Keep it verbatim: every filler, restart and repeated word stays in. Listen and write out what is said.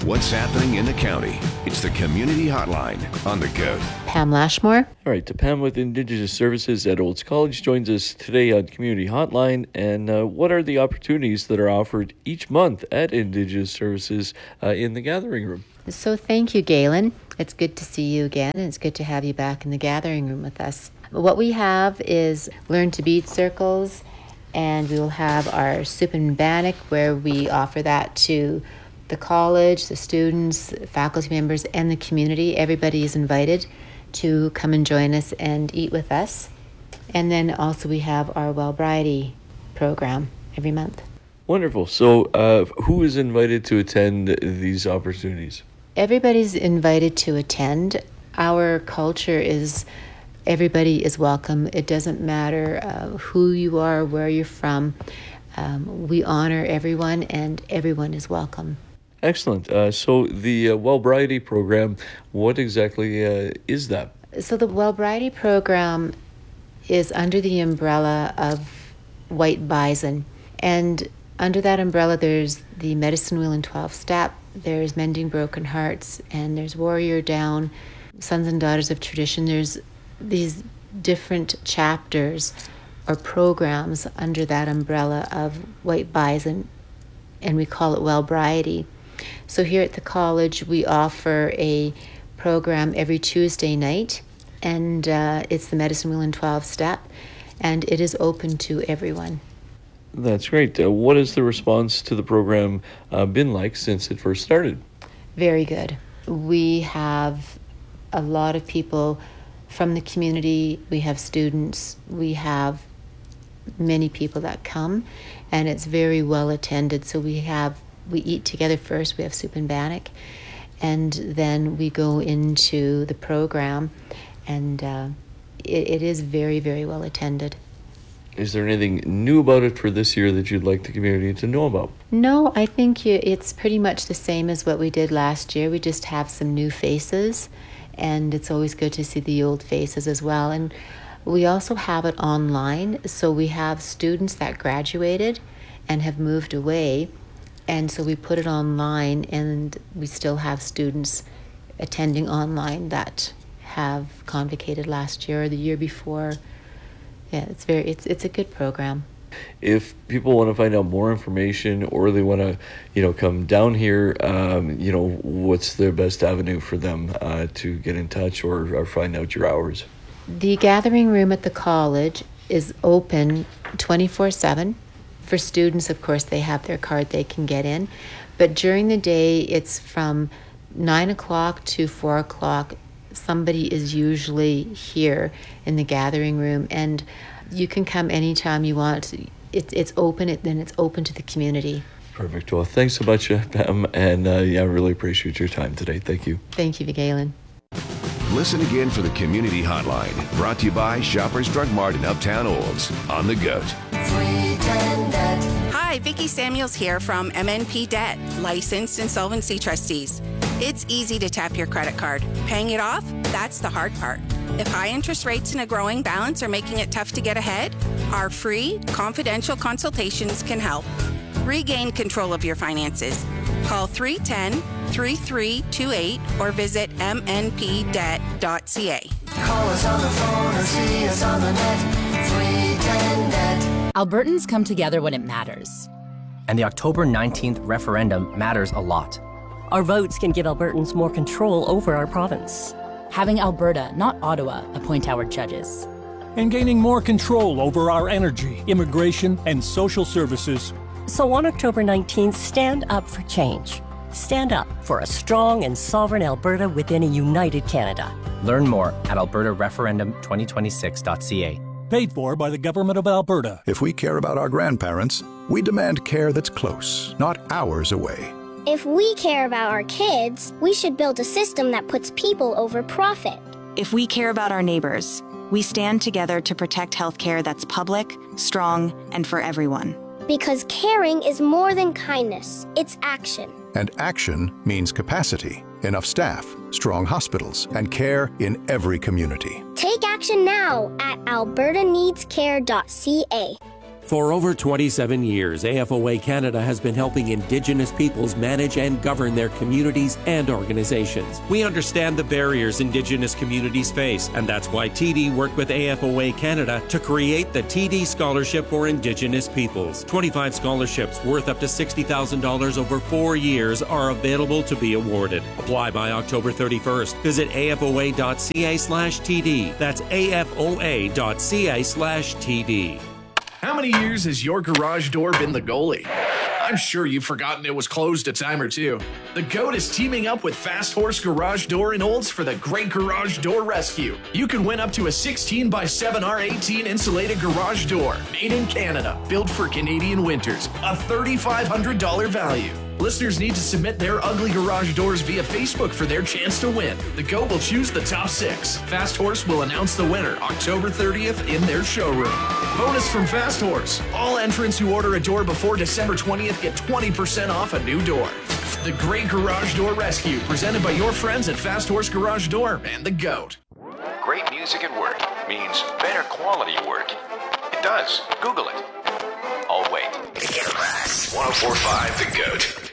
what's happening in the county. It's the Community Hotline on The Goat. Pam Lashmore. All right, Pam with Indigenous Services at Olds College joins us today on Community Hotline. And uh, what are the opportunities that are offered each month at Indigenous Services uh, in the Gathering Room? So thank you, Galen. It's good to see you again, and it's good to have you back in the Gathering Room with us. What we have is Learn to Beat circles, and we will have our Soup and Bannock, where we offer that to the college, the students, faculty members, and the community. Everybody is invited to come and join us and eat with us. And then also we have our Wellbriety program every month. Wonderful. So uh, who is invited to attend these opportunities? Everybody's invited to attend. Our culture is everybody is welcome. It doesn't matter uh, who you are, where you're from. Um, we honor everyone, and everyone is welcome. Excellent. Uh, so the uh, Wellbriety program, what exactly uh, is that? So the Wellbriety program is under the umbrella of White Bison. And under that umbrella, there's the Medicine Wheel and twelve-Step, there's Mending Broken Hearts, and there's Warrior Down, Sons and Daughters of Tradition. There's these different chapters or programs under that umbrella of White Bison, and we call it Wellbriety. So here at the college, we offer a program every Tuesday night, and uh, it's the Medicine Wheel and twelve-Step, and it is open to everyone. That's great. Uh, what has the response to the program uh, been like since it first started? Very good. We have a lot of people from the community. We have students. We have many people that come, and it's very well attended. So we have we eat together first. We have Soup and Bannock, and then we go into the program, and uh, it, it is very, very well attended. Is there anything new about it for this year that you'd like the community to know about? No, I think you, it's pretty much the same as what we did last year. We just have some new faces, and it's always good to see the old faces as well. And we also have it online, so we have students that graduated and have moved away, and so we put it online, and we still have students attending online that have convocated last year or the year before. Yeah, it's very it's it's a good program. If people want to find out more information, or they want to, you know, come down here, um, you know, what's the best avenue for them uh, to get in touch or, or find out your hours? The Gathering Room at the college is open twenty-four seven. For students, of course, they have their card, they can get in. But during the day, it's from nine o'clock to four o'clock. Somebody is usually here in the Gathering Room, and you can come anytime you want. It, it's open, it, then it's open to the community. Perfect. Well, thanks so much, Pam, and uh, yeah, I really appreciate your time today. Thank you. Thank you, Galen. Listen again for the Community Hotline, brought to you by Shoppers Drug Mart in Uptown Olds on The Goat. Hi, Vicki Samuels here from M N P Debt, licensed insolvency trustees. It's easy to tap your credit card. Paying it off, that's the hard part. If high interest rates and a growing balance are making it tough to get ahead, our free, confidential consultations can help. Regain control of your finances. Call three one zero, three three two eight or visit m n p debt dot c a. Call us on the phone or see us on the net. three ten net. Albertans come together when it matters. And the October nineteenth referendum matters a lot. Our votes can give Albertans more control over our province. Having Alberta, not Ottawa, appoint our judges. And gaining more control over our energy, immigration, and social services. So on October nineteenth, stand up for change. Stand up for a strong and sovereign Alberta within a united Canada. Learn more at alberta referendum twenty twenty-six dot c a. Paid for by the Government of Alberta. If we care about our grandparents, we demand care that's close, not hours away. If we care about our kids, we should build a system that puts people over profit. If we care about our neighbors, we stand together to protect healthcare that's public, strong, and for everyone. Because caring is more than kindness, it's action. And action means capacity, enough staff, strong hospitals, and care in every community. Take action now at alberta needs care dot c a. For over twenty-seven years, A F O A Canada has been helping Indigenous peoples manage and govern their communities and organizations. We understand the barriers Indigenous communities face, and that's why T D worked with A F O A Canada to create the T D Scholarship for Indigenous Peoples. twenty-five scholarships worth up to sixty thousand dollars over four years are available to be awarded. Apply by October thirty-first. Visit A F O A dot C A slash T D. That's A F O A dot C A slash T D. How many years has your garage door been the goalie? I'm sure you've forgotten it was closed a time or two. The GOAT is teaming up with Fast Horse Garage Door in Olds for the Great Garage Door Rescue. You can win up to a sixteen by seven R eighteen insulated garage door, made in Canada, built for Canadian winters, a three thousand five hundred dollars value. Listeners need to submit their ugly garage doors via Facebook for their chance to win. The GOAT will choose the top six. Fast Horse will announce the winner October thirtieth in their showroom. Bonus from Fast Horse. All entrants who order a door before December twentieth get twenty percent off a new door. The Great Garage Door Rescue, presented by your friends at Fast Horse Garage Door and the GOAT. Great music at work means better quality work. It does. Google it. I'll wait. one oh four point five The GOAT.